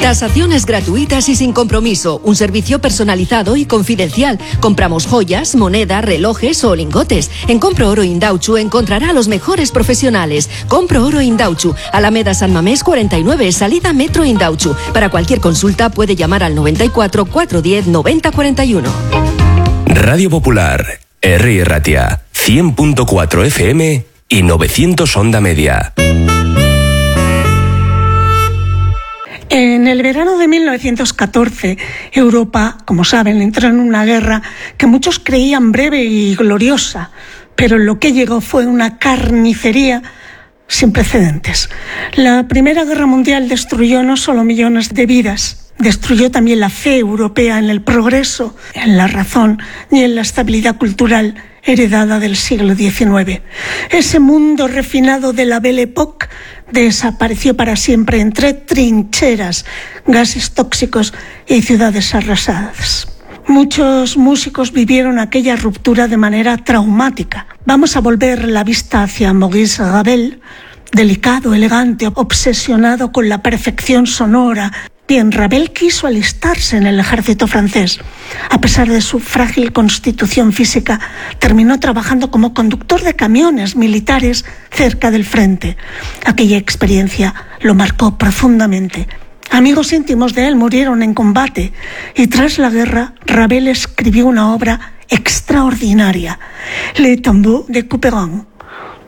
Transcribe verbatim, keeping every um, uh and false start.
Tasaciones gratuitas y sin compromiso. Un servicio personalizado y confidencial. Compramos joyas, moneda, relojes o lingotes. En Compro Oro Indauchu encontrará a los mejores profesionales. Compro Oro Indauchu, Alameda San Mamés cuarenta y nueve, salida Metro Indauchu. Para cualquier consulta puede llamar al noventa y cuatro, cuatrocientos diez, noventa cuarenta y uno. Radio Popular, Herri Ratia, cien punto cuatro F M y novecientos onda media. En el verano de mil novecientos catorce, Europa, como saben, entró en una guerra que muchos creían breve y gloriosa, pero lo que llegó fue una carnicería sin precedentes. La Primera Guerra Mundial destruyó no solo millones de vidas, destruyó también la fe europea en el progreso, en la razón y en la estabilidad cultural heredada del siglo diecinueve. Ese mundo refinado de la Belle Époque desapareció para siempre entre trincheras, gases tóxicos y ciudades arrasadas. Muchos músicos vivieron aquella ruptura de manera traumática. Vamos a volver la vista hacia Maurice Ravel, delicado, elegante, obsesionado con la perfección sonora. Bien, Ravel quiso alistarse en el ejército francés. A pesar de su frágil constitución física, terminó trabajando como conductor de camiones militares cerca del frente. Aquella experiencia lo marcó profundamente. Amigos íntimos de él murieron en combate y tras la guerra, Ravel escribió una obra extraordinaria, Les Tombeaux de Couperin.